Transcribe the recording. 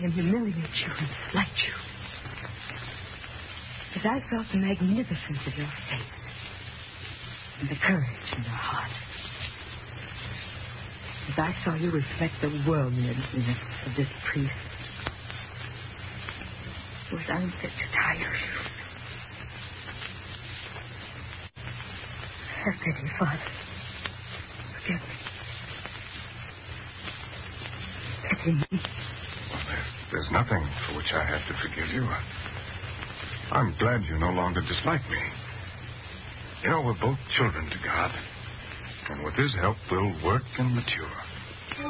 and humiliate you and slight you. As I felt the magnificence of your face and the courage in your heart. As I saw you reflect the worldliness of this priest, it was unfit to tie your shoes. Have pity, Father. Forgive me. Pity me. Well, there's nothing for which I have to forgive you. I'm glad you no longer dislike me. You know, we're both children to God. And with His help, we'll work and mature.